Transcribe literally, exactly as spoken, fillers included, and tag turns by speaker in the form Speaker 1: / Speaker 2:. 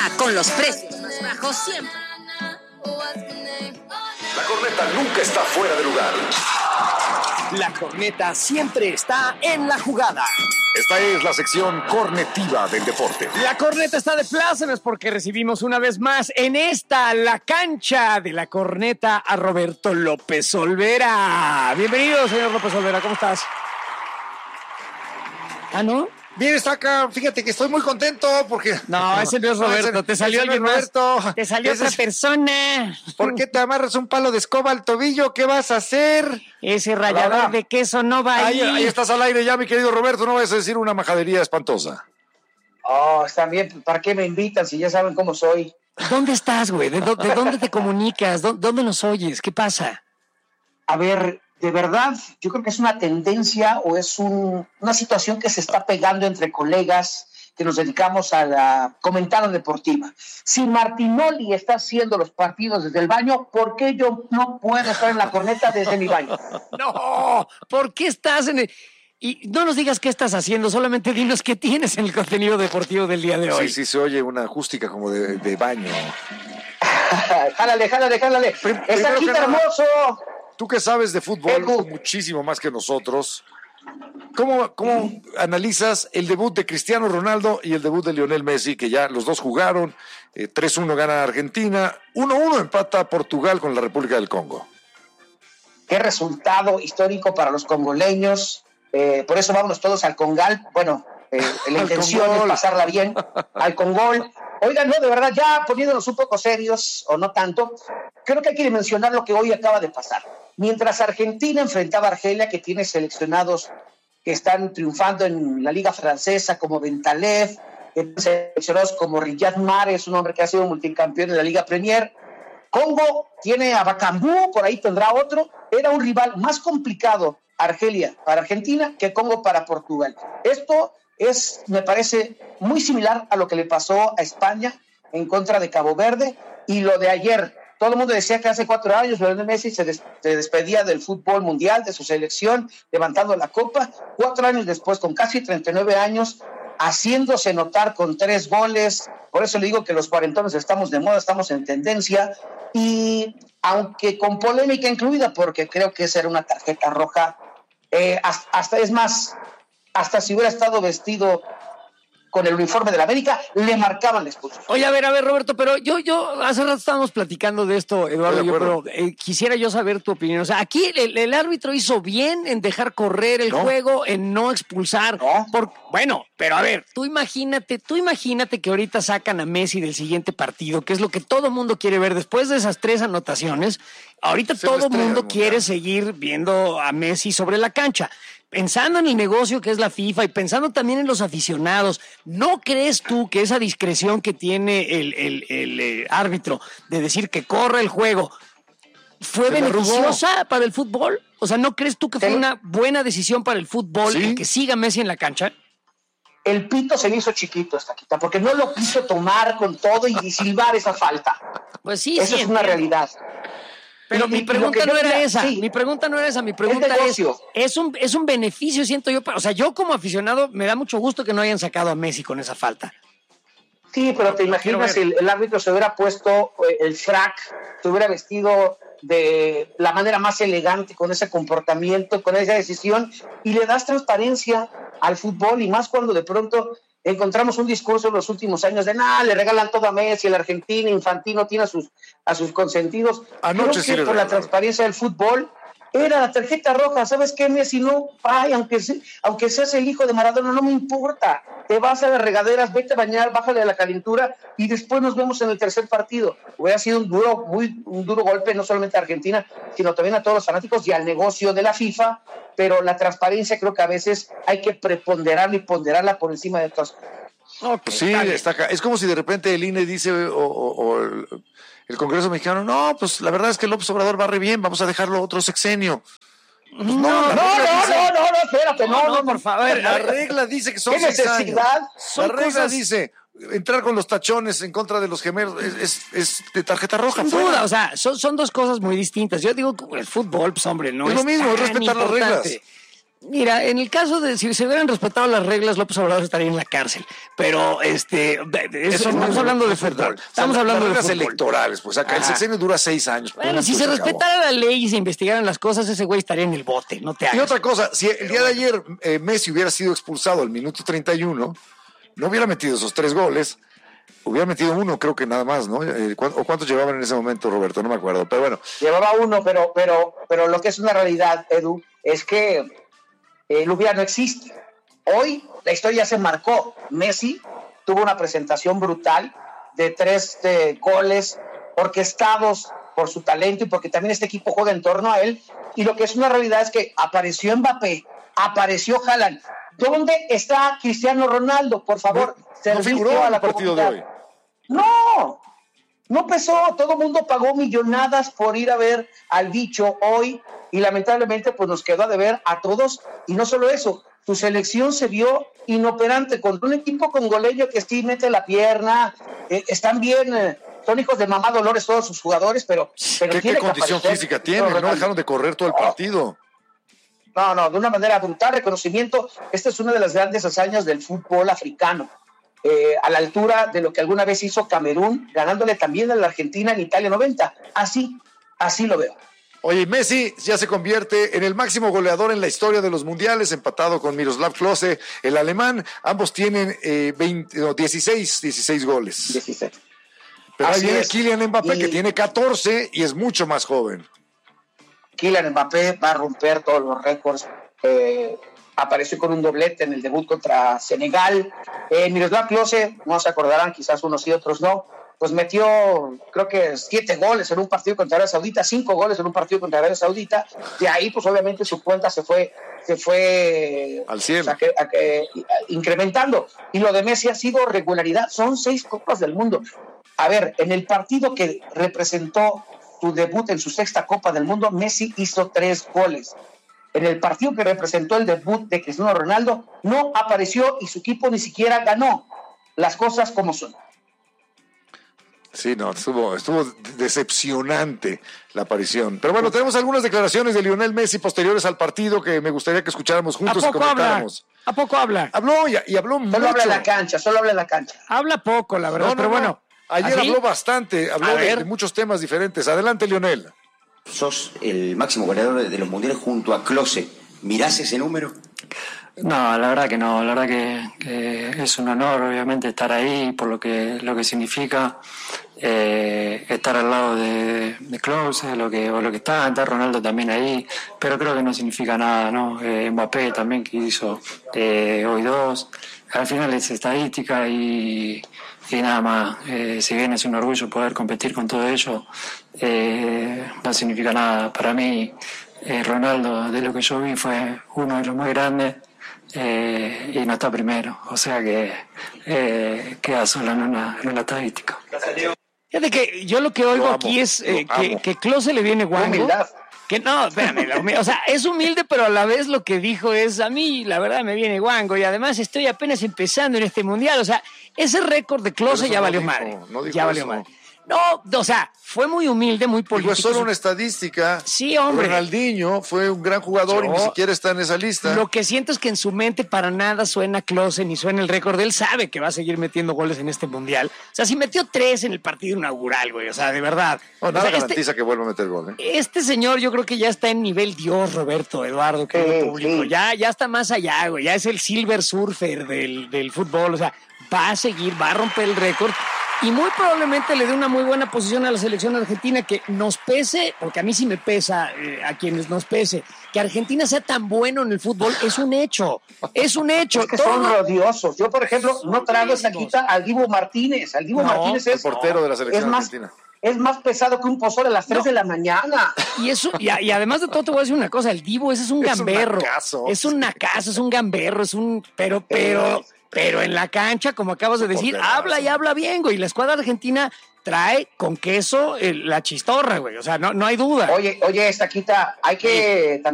Speaker 1: con los precios más bajos siempre.
Speaker 2: La corneta nunca está fuera de lugar.
Speaker 3: La corneta siempre está en la jugada.
Speaker 2: Esta es la sección cornetiva del deporte.
Speaker 3: La corneta está de plácemes porque recibimos una vez más en esta, la cancha de la corneta, a Roberto López Olvera. Bienvenido, señor López Olvera, ¿cómo estás? ¿Ah, no?
Speaker 4: Bien, está acá. Fíjate que estoy muy contento porque...
Speaker 3: No, ese no es Roberto.
Speaker 4: No,
Speaker 3: te salió alguien más.
Speaker 4: Roberto.
Speaker 3: Te salió
Speaker 4: Ese
Speaker 3: otra
Speaker 4: es...
Speaker 3: persona.
Speaker 4: ¿Por qué te amarras un palo de escoba al tobillo? ¿Qué vas a hacer?
Speaker 3: Ese rallador
Speaker 4: Hola.
Speaker 3: de queso no va ahí.
Speaker 4: ahí. Ahí estás al aire ya, mi querido Roberto. No vayas a decir una majadería espantosa.
Speaker 5: Oh, están bien. ¿Para qué me invitan si ya saben cómo soy?
Speaker 3: ¿Dónde estás, güey? ¿De, do- ¿De dónde te comunicas? ¿Dó- ¿Dónde nos oyes? ¿Qué pasa?
Speaker 5: A ver, de verdad, yo creo que es una tendencia o es un, una situación que se está pegando entre colegas que nos dedicamos a la comentada deportiva. Si Martinoli está haciendo los partidos desde el baño, ¿por qué yo no puedo estar en la corneta desde mi baño?
Speaker 3: No, ¿por qué estás en el... Y no nos digas qué estás haciendo, solamente dinos qué tienes en el contenido deportivo del día de hoy.
Speaker 4: Sí, sí, se oye una acústica como de, de baño.
Speaker 5: jálale, jálale, jálale.
Speaker 4: Prim-
Speaker 5: Está aquí
Speaker 4: primero que nada,
Speaker 5: hermoso.
Speaker 4: Tú que sabes de fútbol
Speaker 5: Edu.
Speaker 4: muchísimo más que nosotros, ¿cómo, cómo analizas el debut de Cristiano Ronaldo y el debut de Lionel Messi, que ya los dos jugaron? eh, tres uno gana Argentina, uno uno empata Portugal con la República del Congo.
Speaker 5: Qué resultado histórico para los congoleños. Eh, por eso vámonos todos al Congal. Bueno, eh, la
Speaker 4: Al
Speaker 5: intención
Speaker 4: Congol.
Speaker 5: es pasarla bien al Congol. Oigan, no, de verdad, ya poniéndonos un poco serios, o no tanto, creo que hay que mencionar lo que hoy acaba de pasar. Mientras Argentina enfrentaba a Argelia, que tiene seleccionados que están triunfando en la Liga Francesa, como Bentaleb, seleccionados como Riyad Mahrez, un hombre que ha sido multicampeón en la Liga Premier. Congo tiene a Bakambu, por ahí tendrá otro. Era un rival más complicado, Argelia para Argentina, que Congo para Portugal. Esto es, me parece, muy similar a lo que le pasó a España en contra de Cabo Verde. Y lo de ayer, todo el mundo decía que hace cuatro años Lionel Messi se, des- se despedía del fútbol mundial, de su selección, levantando la copa. Cuatro años después, con casi treinta y nueve años, haciéndose notar con tres goles. Por eso le digo que los cuarentones estamos de moda, estamos en tendencia. Y aunque con polémica incluida, porque creo que esa era una tarjeta roja, eh, hasta, hasta es más, hasta si hubiera estado vestido con el uniforme de la América, le marcaban la expulsión.
Speaker 3: Oye, a ver, a ver, Roberto, pero yo, yo, hace rato estábamos platicando de esto, Eduardo,
Speaker 4: Estoy de
Speaker 3: yo,
Speaker 4: acuerdo.
Speaker 3: pero eh, quisiera yo saber tu opinión. O sea, aquí el, el árbitro hizo bien en dejar correr el
Speaker 4: No.
Speaker 3: juego, en no expulsar.
Speaker 5: No.
Speaker 3: Por, bueno, pero a ver, tú imagínate, tú imagínate que ahorita sacan a Messi del siguiente partido, que es lo que todo mundo quiere ver después de esas tres anotaciones. Ahorita
Speaker 4: Se
Speaker 3: todo
Speaker 4: lo
Speaker 3: el mundo
Speaker 4: estrellan,
Speaker 3: quiere
Speaker 4: ¿no?
Speaker 3: seguir viendo a Messi sobre la cancha. Pensando en el negocio que es la FIFA y pensando también en los aficionados, ¿no crees tú que esa discreción que tiene el, el, el, eh, árbitro de decir que corre el juego fue
Speaker 4: Se la
Speaker 3: beneficiosa para el fútbol? O sea, ¿no crees tú que fue
Speaker 5: Sí.
Speaker 3: una buena decisión para el fútbol
Speaker 4: Sí.
Speaker 3: el que siga Messi en la cancha?
Speaker 5: El pito se le hizo chiquito esta quita, porque no lo quiso tomar con todo y silbar esa falta.
Speaker 3: Pues sí,
Speaker 5: Eso
Speaker 3: sí,
Speaker 5: es una
Speaker 3: entiendo.
Speaker 5: realidad.
Speaker 3: Pero
Speaker 5: Y-
Speaker 3: mi
Speaker 5: y lo
Speaker 3: pregunta
Speaker 5: que
Speaker 3: no
Speaker 5: yo
Speaker 3: era
Speaker 5: quería-
Speaker 3: esa,
Speaker 5: sí.
Speaker 3: mi pregunta no era esa, mi pregunta es,
Speaker 5: negocio.
Speaker 3: es un, es un beneficio, siento yo, para- o sea, yo como aficionado me da mucho gusto que no hayan sacado a Messi con esa falta.
Speaker 5: Sí, pero te imaginas si el, el árbitro se hubiera puesto eh, el frac, se hubiera vestido de la manera más elegante, con ese comportamiento, con esa decisión, y le das transparencia al fútbol, y más cuando de pronto encontramos un discurso en los últimos años de nada, le regalan todo a Messi, el argentino, Infantino tiene a sus, a sus consentidos.
Speaker 4: Anoche
Speaker 5: Creo
Speaker 4: sí
Speaker 5: que
Speaker 4: le
Speaker 5: por la
Speaker 4: regalaron.
Speaker 5: transparencia del fútbol era la tarjeta roja. ¿Sabes qué, Messi? No, ay, aunque, se- aunque seas el hijo de Maradona, no me importa. Te vas a las regaderas, vete a bañar, bájale a la calentura y después nos vemos en el tercer partido. Hubiera sido un duro, muy, un duro golpe, no solamente a Argentina, sino también a todos los fanáticos y al negocio de la FIFA. Pero la transparencia creo que a veces hay que preponderarla y ponderarla por encima de otras cosas.
Speaker 4: Pues sí, está acá. Es como si de repente el I N E dice, o, o- o el, el Congreso Mexicano, no, pues la verdad es que López Obrador va re bien, vamos a dejarlo otro sexenio. Pues no,
Speaker 5: No,
Speaker 4: la
Speaker 5: no,
Speaker 4: regla
Speaker 5: no,
Speaker 4: dice-
Speaker 5: no, no, no, espérate, no, no,
Speaker 3: por favor. A ver,
Speaker 4: La
Speaker 3: a ver,
Speaker 4: regla dice que son
Speaker 5: ¿Qué
Speaker 4: seis
Speaker 5: necesidad?
Speaker 4: años.
Speaker 3: Son
Speaker 4: La regla
Speaker 3: cosas-
Speaker 4: dice entrar con los tachones en contra de los gemelos es, es, es de tarjeta roja.
Speaker 3: sin
Speaker 4: fuera.
Speaker 3: duda, o sea, son, son dos cosas muy distintas. Yo digo, el fútbol, pues hombre, no
Speaker 4: Es
Speaker 3: es,
Speaker 4: lo mismo, es
Speaker 3: tan
Speaker 4: respetar las
Speaker 3: importante.
Speaker 4: reglas.
Speaker 3: Mira, en el caso de si se hubieran respetado las reglas, López Obrador estaría en la cárcel. Pero, este, de- de- eso,
Speaker 4: Eso no
Speaker 3: estamos
Speaker 4: es
Speaker 3: hablando de
Speaker 4: fútbol.
Speaker 3: fútbol.
Speaker 4: O sea,
Speaker 3: Estamos
Speaker 4: las
Speaker 3: hablando de
Speaker 4: reglas
Speaker 3: fútbol.
Speaker 4: electorales, pues acá el
Speaker 3: Ajá.
Speaker 4: sexenio dura seis años.
Speaker 3: Bueno,
Speaker 4: punto,
Speaker 3: si se
Speaker 4: acabó.
Speaker 3: respetara la ley y se investigaran las cosas, ese güey estaría en el bote, no te hagas.
Speaker 4: Y otra cosa, si el día de ayer eh, Messi hubiera sido expulsado al minuto treinta y uno, no hubiera metido esos tres goles, hubiera metido uno, creo que nada más, ¿no? Eh, ¿cuánto- ¿O cuántos llevaban en ese momento, Roberto? No me acuerdo, pero bueno.
Speaker 5: Llevaba uno, pero, pero, pero lo que es una realidad, Edu, es que el Ubia no existe. Hoy la historia se marcó. Messi tuvo una presentación brutal de tres eh, goles orquestados por su talento y porque también este equipo juega en torno a él. Y lo que es una realidad es que apareció Mbappé, apareció Haaland. ¿Dónde está Cristiano Ronaldo? Por favor,
Speaker 4: No, no
Speaker 5: servicio
Speaker 4: figuró
Speaker 5: a
Speaker 4: en
Speaker 5: la
Speaker 4: el partido de
Speaker 5: comunidad.
Speaker 4: hoy.
Speaker 5: No, no pesó, todo el mundo pagó millonadas por ir a ver al bicho hoy y lamentablemente pues nos quedó a deber a todos y no solo eso, su selección se vio inoperante contra un equipo congoleño que sí mete la pierna, eh, están bien, eh, son hijos de mamá Dolores todos sus jugadores, pero, pero
Speaker 4: ¿Qué,
Speaker 5: tiene
Speaker 4: qué
Speaker 5: que
Speaker 4: condición
Speaker 5: aparecer.
Speaker 4: física tienen? No dejaron de correr todo el partido.
Speaker 5: No, no, de una manera brutal, reconocimiento. Esta es una de las grandes hazañas del fútbol africano, eh, a la altura de lo que alguna vez hizo Camerún, ganándole también a la Argentina en Italia noventa. Así, así lo veo.
Speaker 4: Oye, Messi ya se convierte en el máximo goleador en la historia de los mundiales, empatado con Miroslav Klose, el alemán. Ambos tienen eh, veinte, no, dieciséis, dieciséis goles.
Speaker 5: dieciséis.
Speaker 4: Pero ahí
Speaker 5: Así
Speaker 4: viene
Speaker 5: es.
Speaker 4: Kylian Mbappé,
Speaker 5: Y-
Speaker 4: que tiene catorce y es mucho más joven.
Speaker 5: Kylian Mbappé va a romper todos los récords. Eh, apareció con un doblete en el debut contra Senegal. Eh, Miroslav Klose, no se acordarán, quizás unos y otros no, pues metió creo que siete goles en un partido contra Arabia Saudita, cinco goles en un partido contra Arabia Saudita. De ahí, pues obviamente su cuenta se fue, se fue
Speaker 4: Al cien.
Speaker 5: o sea, que- a que- incrementando. Y lo de Messi ha sido regularidad. Son seis Copas del Mundo. A ver, en el partido que representó su debut en su sexta Copa del Mundo, Messi hizo tres goles. En el partido que representó el debut de Cristiano Ronaldo, no apareció y su equipo ni siquiera ganó. Las cosas como son.
Speaker 4: Sí, no, estuvo, estuvo decepcionante la aparición. Pero bueno, tenemos algunas declaraciones de Lionel Messi posteriores al partido que me gustaría que escucháramos
Speaker 3: ¿A
Speaker 4: juntos y
Speaker 3: poco habla?
Speaker 4: comentáramos.
Speaker 3: ¿A poco habla?
Speaker 4: Habló y, y habló
Speaker 5: Solo
Speaker 4: mucho.
Speaker 5: habla en la cancha, solo habla en la cancha.
Speaker 3: Habla poco, la verdad,
Speaker 4: No, no,
Speaker 3: pero
Speaker 4: no.
Speaker 3: bueno.
Speaker 4: Ayer
Speaker 3: ¿así?
Speaker 4: habló bastante, habló
Speaker 3: A
Speaker 4: de,
Speaker 3: ver.
Speaker 4: de muchos temas diferentes. Adelante, Lionel.
Speaker 6: Sos el máximo goleador de los mundiales junto a Klose. ¿Mirás ese número?
Speaker 7: No, la verdad que no, la verdad que, que es un honor obviamente estar ahí por lo que lo que significa eh, estar al lado de, de Klose, lo que, o lo que está, está Ronaldo también ahí, pero creo que no significa nada, ¿no? Eh, Mbappé también que hizo eh, hoy dos, al final es estadística y, y nada más, eh, si bien es un orgullo poder competir con todo ello, eh, no significa nada para mí. Eh, Ronaldo, de lo que yo vi, fue uno de los más grandes eh, y no está primero. O sea que eh, queda solo en una, en una estadística.
Speaker 3: Fíjate que yo lo que oigo
Speaker 4: Lo amo,
Speaker 3: aquí es eh,
Speaker 4: lo
Speaker 3: que,
Speaker 4: amo.
Speaker 3: que Klose le viene guango.
Speaker 5: Humildad.
Speaker 3: Que no, espérame, la humi- o sea, es humilde, pero a la vez lo que dijo es, a mí la verdad me viene guango y además estoy apenas empezando en este mundial. O sea, ese récord de Klose
Speaker 4: Pero eso
Speaker 3: ya
Speaker 4: no
Speaker 3: valió
Speaker 4: dijo,
Speaker 3: madre.
Speaker 4: no dijo
Speaker 3: ya valió
Speaker 4: eso.
Speaker 3: madre. No, o sea, fue muy humilde, muy
Speaker 4: Digo,
Speaker 3: político.
Speaker 4: es solo una estadística.
Speaker 3: Sí, hombre.
Speaker 4: Ronaldinho fue un gran jugador y
Speaker 3: Yo-
Speaker 4: ni siquiera está en esa lista.
Speaker 3: Lo que siento es que en su mente para nada suena Klose ni suena el récord. Él sabe que va a seguir metiendo goles en este mundial. O sea, si metió tres en el partido inaugural, güey, o sea, de verdad.
Speaker 4: No,
Speaker 3: O
Speaker 4: nada
Speaker 3: sea, este,
Speaker 4: garantiza que vuelva a meter gol. ¿eh?
Speaker 3: este señor yo creo que ya está en nivel Dios, Roberto, Eduardo, que
Speaker 5: Sí,
Speaker 3: público.
Speaker 5: sí.
Speaker 3: Ya, ya está más allá, güey. Ya es el Silver Surfer del, del fútbol. O sea, va a seguir, va a romper el récord. Y muy probablemente le dé una muy buena posición a la selección argentina, que nos pese, porque a mí sí me pesa, eh, a quienes nos pese, que Argentina sea tan bueno en el fútbol, es un hecho, es un hecho.
Speaker 5: Es que son
Speaker 3: Todo-
Speaker 5: odiosos. Yo, por ejemplo, no trago esa
Speaker 3: buenísimos.
Speaker 5: quita al Divo Martínez. Al Divo
Speaker 3: No,
Speaker 5: Martínez
Speaker 4: El
Speaker 5: es,
Speaker 4: portero de la selección
Speaker 5: es más,
Speaker 4: argentina.
Speaker 5: es más pesado que un pozole a las tres de la mañana.
Speaker 3: Y eso, y, a- y además de todo te voy a decir una cosa, el Divo ese es un
Speaker 4: Es un
Speaker 3: gamberro.
Speaker 4: nacazo.
Speaker 3: Es un nacazo, es un gamberro, es un, pero, pero, pero en la cancha, como acabas de decir,
Speaker 4: Porterazo.
Speaker 3: habla y habla bien, güey. La escuadra argentina trae con queso el- la chistorra, güey. O sea, no, no hay duda.
Speaker 5: Oye, oye, esta quita, hay que también